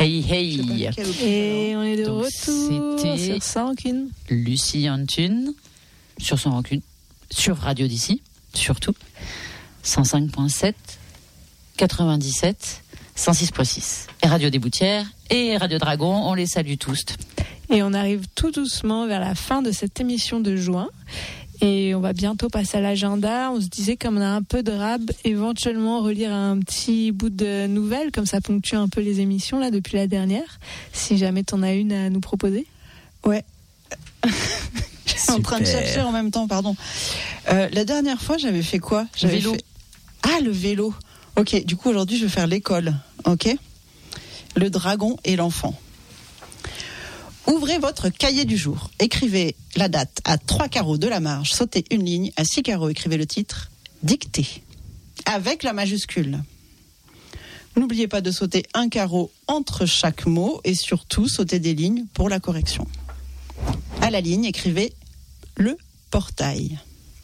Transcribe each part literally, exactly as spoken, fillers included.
Hey hey. Et on est de Donc, retour c'était sur Sans Rancune. Lucie Antune sur Sans Rancune, sur Radio d'ici, surtout. cent cinq virgule sept, quatre-vingt-dix-sept, cent six virgule six. Et Radio des Boutières et Radio Dragon, on les salue tous. Et on arrive tout doucement vers la fin de cette émission de juin. Et on va bientôt passer à l'agenda. On se disait, comme on a un peu de rab, éventuellement relire un petit bout de nouvelles, comme ça ponctue un peu les émissions là depuis la dernière. Si jamais t'en as une à nous proposer. Ouais. Je suis en train de chercher en même temps, pardon. Euh, la dernière fois, j'avais fait quoi ? J'avais vélo. Fait... Ah, le vélo. Ok, du coup, aujourd'hui, je vais faire l'école. Ok ? Le dragon et l'enfant. Ouvrez votre cahier du jour. Écrivez la date à trois carreaux de la marge. Sautez une ligne. À six carreaux, écrivez le titre. Dictez. Avec la majuscule. N'oubliez pas de sauter un carreau entre chaque mot et surtout sautez des lignes pour la correction. À la ligne, écrivez le portail.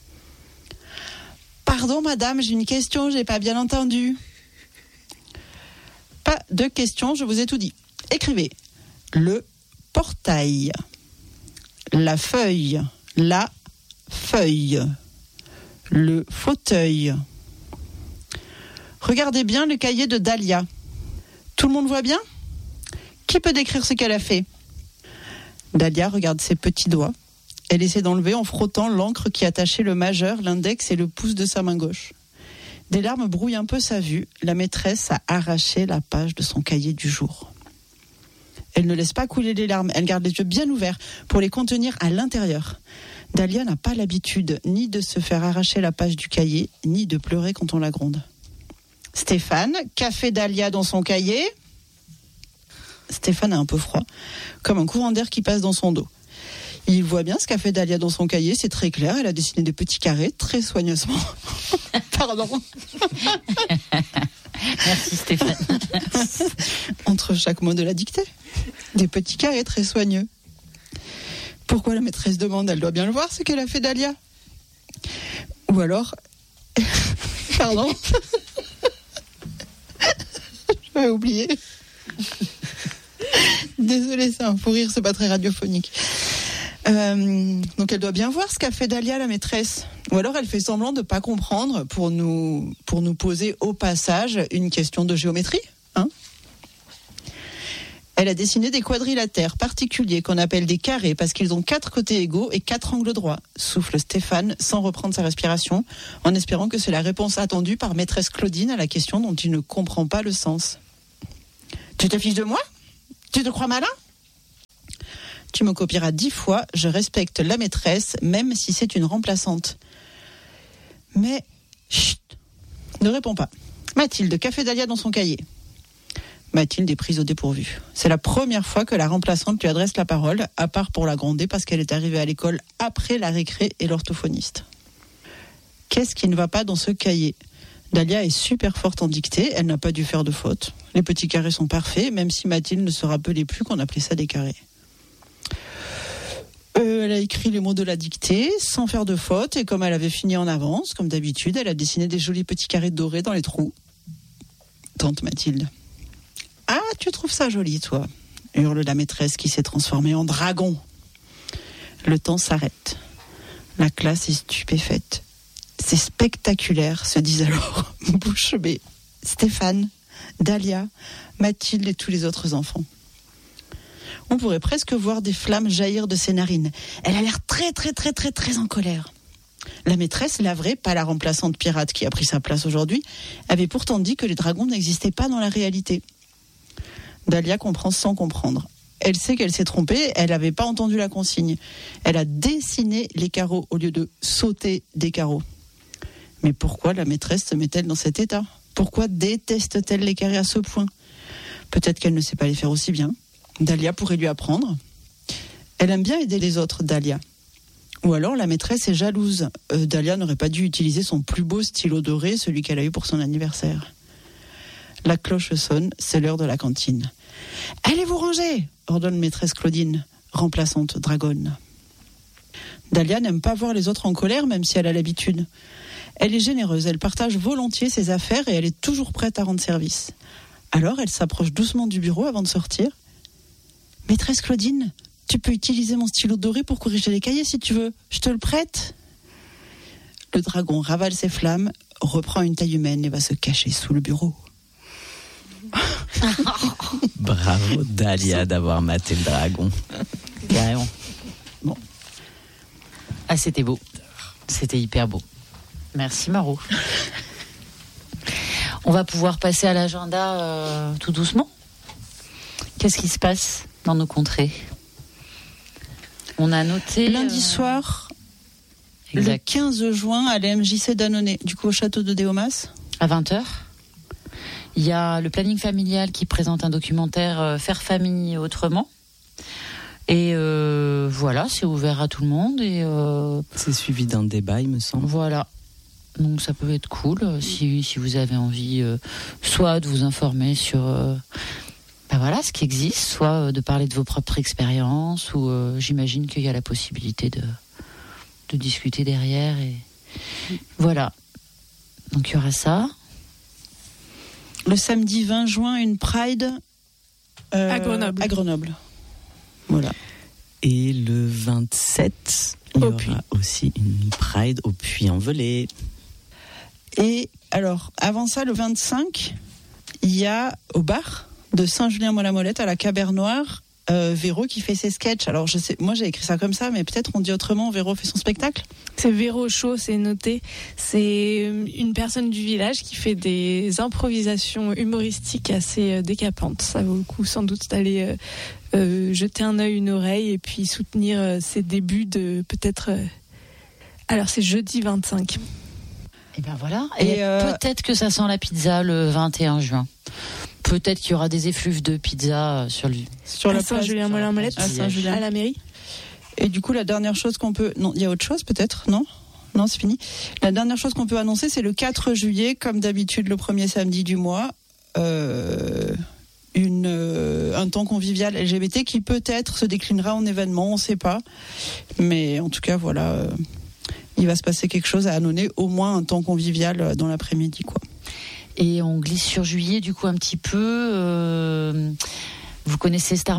Pardon madame, j'ai une question, j'ai pas bien entendu. Pas de question, je vous ai tout dit. Écrivez le portail, la feuille, la feuille, le fauteuil. Regardez bien le cahier de Dahlia. Tout le monde voit bien ? Qui peut décrire ce qu'elle a fait ? Dahlia regarde ses petits doigts. Elle essaie d'enlever en frottant l'encre qui attachait le majeur, l'index et le pouce de sa main gauche. Des larmes brouillent un peu sa vue. La maîtresse a arraché la page de son cahier du jour. Elle ne laisse pas couler les larmes. Elle garde les yeux bien ouverts pour les contenir à l'intérieur. Dahlia n'a pas l'habitude ni de se faire arracher la page du cahier, ni de pleurer quand on la gronde. Stéphane, qu'a fait Dahlia dans son cahier ? Stéphane a un peu froid, comme un courant d'air qui passe dans son dos. Il voit bien ce qu'a fait Dahlia dans son cahier, c'est très clair. Elle a dessiné des petits carrés très soigneusement. Pardon. Merci Stéphane. Entre chaque mot de la dictée. Des petits carrés très soigneux. Pourquoi la maîtresse demande ? Elle doit bien le voir ce qu'elle a fait Dahlia. Ou alors... Pardon. J'avais oublié. Désolée, c'est un fou rire, c'est pas très radiophonique. Euh, donc elle doit bien voir ce qu'a fait Dahlia, la maîtresse. Ou alors elle fait semblant de ne pas comprendre pour nous, pour nous poser au passage une question de géométrie. Hein ? Elle a dessiné des quadrilatères particuliers qu'on appelle des carrés parce qu'ils ont quatre côtés égaux et quatre angles droits. Souffle Stéphane sans reprendre sa respiration, en espérant que c'est la réponse attendue par maîtresse Claudine à la question dont il ne comprend pas le sens. Tu te fiches de moi ? Tu te crois malin ? Tu me copieras dix fois, je respecte la maîtresse, même si c'est une remplaçante. Mais, chut, ne réponds pas. Mathilde, qu'a fait Dahlia dans son cahier ? Mathilde est prise au dépourvu. C'est la première fois que la remplaçante lui adresse la parole, à part pour la gronder parce qu'elle est arrivée à l'école après la récré et l'orthophoniste. Qu'est-ce qui ne va pas dans ce cahier ? Dahlia est super forte en dictée, elle n'a pas dû faire de faute. Les petits carrés sont parfaits, même si Mathilde ne se rappelait plus qu'on appelait ça des carrés. Euh, elle a écrit les mots de la dictée sans faire de faute et comme elle avait fini en avance, comme d'habitude, elle a dessiné des jolis petits carrés dorés dans les trous. Tante Mathilde. Ah, tu trouves ça joli, toi ? Hurle la maîtresse qui s'est transformée en dragon. Le temps s'arrête. La classe est stupéfaite. C'est spectaculaire, se disent alors bouche bée Stéphane, Dahlia, Mathilde et tous les autres enfants. On pourrait presque voir des flammes jaillir de ses narines. Elle a l'air très très très très très en colère. La maîtresse, la vraie, pas la remplaçante pirate qui a pris sa place aujourd'hui, avait pourtant dit que les dragons n'existaient pas dans la réalité. Dahlia comprend sans comprendre. Elle sait qu'elle s'est trompée, elle n'avait pas entendu la consigne. Elle a dessiné les carreaux au lieu de sauter des carreaux. Mais pourquoi la maîtresse se met-elle dans cet état ? Pourquoi déteste-t-elle les carrés à ce point ? Peut-être qu'elle ne sait pas les faire aussi bien. Dahlia pourrait lui apprendre. Elle aime bien aider les autres, Dahlia. Ou alors la maîtresse est jalouse. Euh, Dahlia n'aurait pas dû utiliser son plus beau stylo doré, celui qu'elle a eu pour son anniversaire. La cloche sonne, c'est l'heure de la cantine. « Allez vous ranger !» ordonne maîtresse Claudine, remplaçante dragonne. Dahlia n'aime pas voir les autres en colère, même si elle a l'habitude. Elle est généreuse, elle partage volontiers ses affaires et elle est toujours prête à rendre service. Alors elle s'approche doucement du bureau avant de sortir. « Maîtresse Claudine, tu peux utiliser mon stylo doré pour corriger les cahiers si tu veux. Je te le prête ?» Le dragon ravale ses flammes, reprend une taille humaine et va se cacher sous le bureau. Bravo Dahlia d'avoir maté le dragon. Carrément. Bon. Ah, c'était beau. C'était hyper beau. Merci Maro. On va pouvoir passer à l'agenda euh, tout doucement. Qu'est-ce qui se passe dans nos contrées ? On a noté... Lundi euh... soir, exact. Le quinze juin, à l'A M J C d'Annonay, du coup au château de Déomas. À vingt heures. Il y a le planning familial qui présente un documentaire euh, Faire famille autrement. Et euh, voilà, c'est ouvert à tout le monde. Et euh, c'est suivi d'un débat, il me semble. Voilà. Donc ça peut être cool euh, si, si vous avez envie euh, soit de vous informer sur euh, ben voilà, ce qui existe, soit euh, de parler de vos propres expériences, ou euh, j'imagine qu'il y a la possibilité de, de discuter derrière. Et voilà. Donc il y aura ça. Le samedi vingt juin, une Pride euh, à Grenoble. À Grenoble. Voilà. Et le vingt-sept, il y au aura Puy. aussi une Pride au Puy-en-Velay. Et alors, avant ça, le vingt-cinq, il y a au bar de Saint-Julien-Molamolette à la Cabernoire, euh, Véro qui fait ses sketchs. Alors, je sais, moi j'ai écrit ça comme ça, mais peut-être on dit autrement, Véro fait son spectacle. C'est Véro Chaud, c'est noté. C'est une personne du village qui fait des improvisations humoristiques assez décapantes. Ça vaut le coup sans doute d'aller euh, euh, jeter un œil, une oreille, et puis soutenir euh, ses débuts de peut-être... Euh... Alors c'est jeudi vingt-cinq. Et ben voilà. Et, Et euh... peut-être que ça sent la pizza le vingt et un juin. Peut-être qu'il y aura des effluves de pizza sur le sur à la Saint-Julien-Molamolette, à Saint-Julien. à la mairie. Et du coup, la dernière chose qu'on peut... Non, il y a autre chose peut-être, non ? Non, c'est fini. La dernière chose qu'on peut annoncer, c'est le quatre juillet, comme d'habitude, le premier samedi du mois, euh, une, euh, un temps convivial L G B T qui peut-être se déclinera en événement, on ne sait pas. Mais en tout cas, voilà, euh, il va se passer quelque chose à Annonay, au moins un temps convivial dans l'après-midi, quoi. Et on glisse sur juillet, du coup, un petit peu. Euh, vous connaissez Starmania ?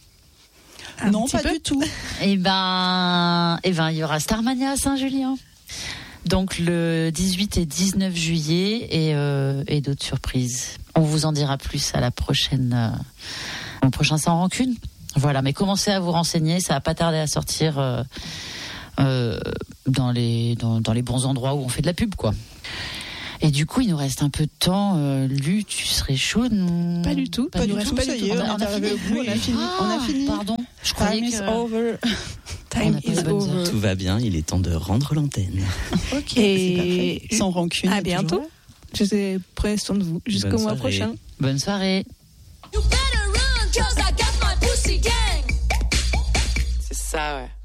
Un Non, petit pas peu. du tout. Eh ben, eh ben, il y aura Starmania à Saint-Julien. Donc le dix-huit et dix-neuf juillet et, euh, et d'autres surprises. On vous en dira plus à la prochaine, euh, au prochain Sans Rancune. Voilà, mais commencez à vous renseigner, ça va pas tarder à sortir euh, euh, dans les dans, dans les bons endroits où on fait de la pub, quoi. Et du coup, il nous reste un peu de temps. Euh, Lu, tu serais chaude ou... Pas du tout. Pas du nous reste tout, pas ça du y tout. est, On a- on on est a arrivé fini. au bout, on a fini. Ah, On a fini. Pardon, je croyais Time is que... over. On Time a pas is de bonnes over. heures. Tout va bien, il est temps de rendre l'antenne. Ok, Et- c'est parfait. Sans rancune. À toujours bientôt. là. Je sais, prenez soin de vous. Jusqu'au Bonne mois soirée. prochain. Bonne soirée. You better run, cause I got my pussy gang. C'est ça, ouais.